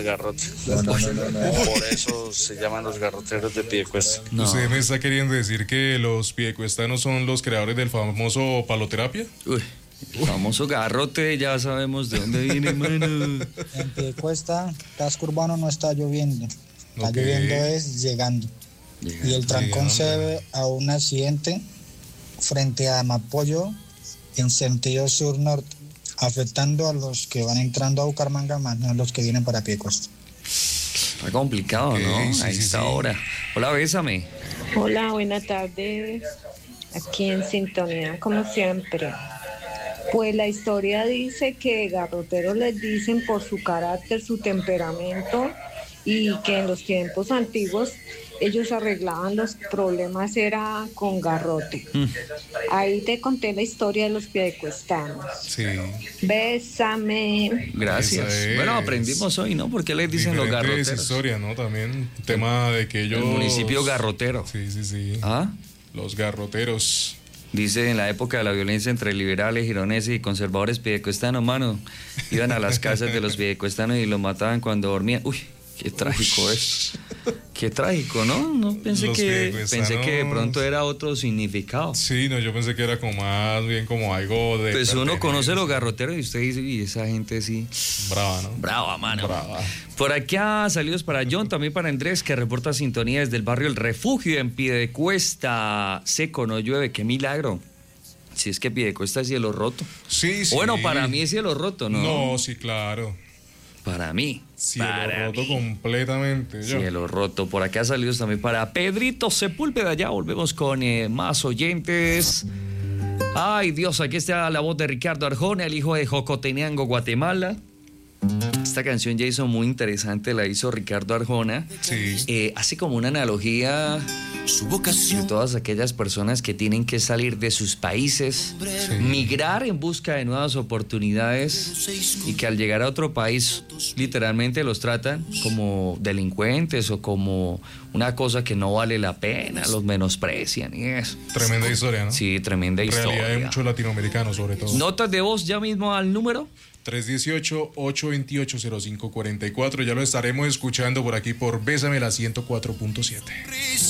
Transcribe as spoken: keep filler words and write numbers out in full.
garrote. No, no, no, no, no. Por eso se llaman los garroteros de Piedecuesta. No. ¿Usted me está queriendo decir que los piedecuestanos son los creadores del famoso paloterapia? Uy, el famoso garrote, ya sabemos de dónde viene, mano. En Piedecuesta, casco urbano no está lloviendo. Está Ok. lloviendo es llegando. Y el trancón se debe a un accidente frente a Amapoyo en sentido sur-norte, afectando a los que van entrando a Bucaramanga más no a los que vienen para Piedecuesta. Está complicado, Ok, ¿no? sí, Ahí sí, está sí. ahora. Hola, bésame. Hola, buenas tardes. Aquí en sintonía, como siempre. Pues la historia dice que garroteros les dicen por su carácter, su temperamento, y que en los tiempos antiguos ellos arreglaban los problemas era con garrote. Mm. Ahí te conté la historia de los piedecuestanos. Sí. Bésame. Gracias. Esa es. Bueno, aprendimos hoy, ¿no? ¿Por qué les dicen los Diferentes garroteros? historias, ¿no? También tema de que ellos... El municipio garrotero. Sí, sí, sí. ¿Ah? Los garroteros. Dice, en la época de la violencia entre liberales, gironeses y conservadores piedecuestanos, mano, iban a las casas de los piedecuestanos y los mataban cuando dormían. Uy, qué trágico es. Qué trágico, ¿no? No pensé Los que pensé que de piedecuestanos. pronto era otro significado. Sí, no, yo pensé que era como más bien como algo de... Pues uno conoce pertenencia. los garroteros y usted dice, y esa gente sí. Brava, ¿no? Brava, mano. Brava. Por acá, saludos para John, también para Andrés, que reporta sintonía desde el barrio El Refugio en Piedecuesta. Seco, no llueve, qué milagro. Si es que Piedecuesta es cielo roto. Sí, sí. Bueno, para mí es cielo roto, ¿no? No, sí, claro. Para mí. Cielo para roto mí. completamente. yo. Cielo roto. Por acá saludos también para Pedrito Sepúlveda. Ya volvemos con eh, más oyentes. Ay, Dios, aquí está la voz de Ricardo Arjona, el hijo de Jocotenango, Guatemala. Esta canción ya hizo muy interesante, la hizo Ricardo Arjona. Sí. Eh, hace como una analogía de todas aquellas personas que tienen que salir de sus países, Sí. migrar en busca de nuevas oportunidades y que al llegar a otro país literalmente los tratan como delincuentes o como una cosa que no vale la pena, los menosprecian y eso. Tremenda historia, ¿no? Sí, tremenda Realidad de historia. muchos latinoamericanos, sobre todo. Notas de voz ya mismo al número. tres uno ocho, ocho dos ocho, cero cinco cuatro cuatro. Ya lo estaremos escuchando por aquí por Bésame la ciento cuatro punto siete.